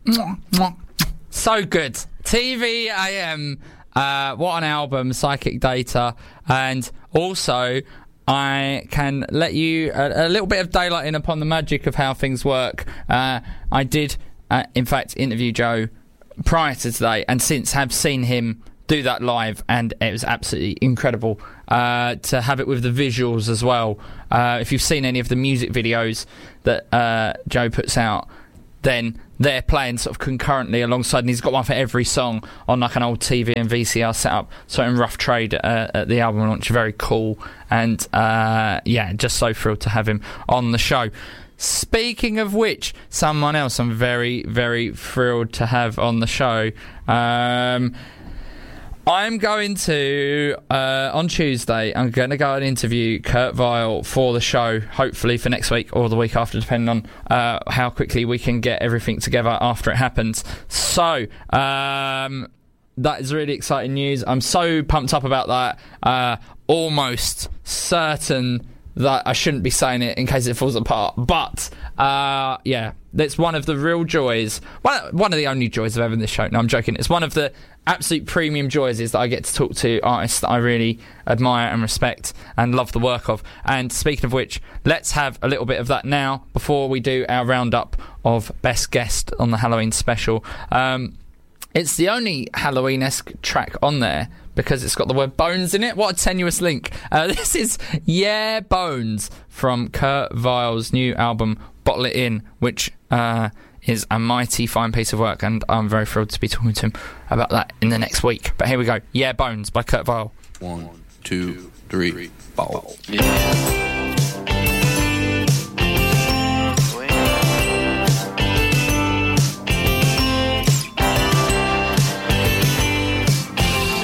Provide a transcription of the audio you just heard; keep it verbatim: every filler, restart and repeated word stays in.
So good. T V A M, uh, what an album, Psychic Data. And also, I can let you a, a little bit of daylight in upon the magic of how things work. Uh, I did, uh, in fact, interview Joe prior to today, and since have seen him do that live, and it was absolutely incredible uh, to have it with the visuals as well. Uh, if you've seen any of the music videos that uh, Joe puts out, then they're playing sort of concurrently alongside, and he's got one for every song on like an old T V and V C R setup, so in rough trade uh, at the album launch. Very cool, and uh, yeah, just so thrilled to have him on the show. Speaking of which, someone else I'm very, very thrilled to have on the show. Um, I'm going to, uh, on Tuesday, I'm going to go and interview Kurt Vile for the show, hopefully for next week or the week after, depending on uh, how quickly we can get everything together after it happens. So, um, that is really exciting news. I'm so pumped up about that. Uh, almost certain that I shouldn't be saying it in case it falls apart. But, uh, yeah, that's one of the real joys. One, one of the only joys of having this show. No, I'm joking. It's one of the absolute premium joys is that I get to talk to artists that I really admire and respect and love the work of. And speaking of which, let's have a little bit of that now before we do our roundup of Best Guest on the Halloween special. Um, it's the only Halloween-esque track on there because it's got the word Bones in it. What a tenuous link. Uh, this is Yeah Bones from Kurt Vile's new album Bottle It In, which uh, is a mighty fine piece of work, and I'm very thrilled to be talking to him about that in the next week. But here we go. Yeah Bones by Kurt Vile. One, two, three, four. Yeah.